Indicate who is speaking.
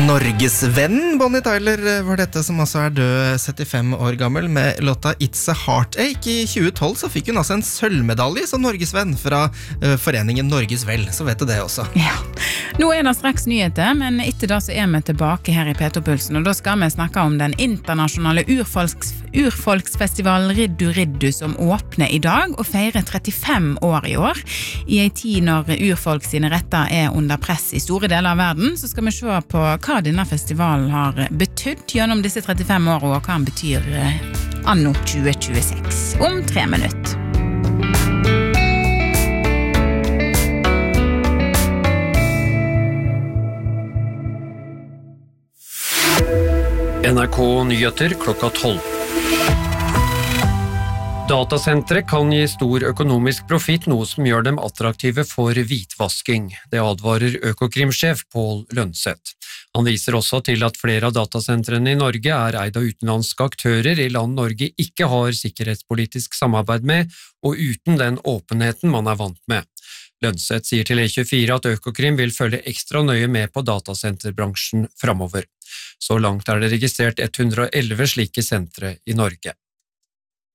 Speaker 1: Norgesvenn Bonnie Tyler var dette, som altså død 75 år gammel, med låta It's a Heartache. I 2012 så fikk hun altså en sølvmedalje som Norgesvenn fra foreningen Norges Vel, så vet du det også.
Speaker 2: Ja, nå det straks nyheter, men etter da så vi tilbake her i P2-pulsen, og da skal vi snakke om den internasjonale urfolksfestivalen Riddu Riddu, som åpner i dag og feirer 35 år i år. I en tid når urfolk sine retter under press i store deler av verden, så skal vi se på hva denne festivalen har betydd gjennom disse 35 år, og hva den betyr anno 2026. Om 3 minutter.
Speaker 3: NRK Nyheter klokka 12. Datasentre kan gi stor økonomisk profitt, noe som gjør dem attraktive for hvitvasking. Det advarer Økokrim-sjef Pål Lønseth. Han viser også til at flere av datasentrene i Norge eid av utenlandske aktører i land Norge ikke har sikkerhetspolitisk samarbeid med, og uten den åpenheten man vant med. Lønseth sier til E24 at Økokrim vil følge ekstra nøye med på datasenterbransjen fremover. Så langt det registrert 111 slike sentre i Norge.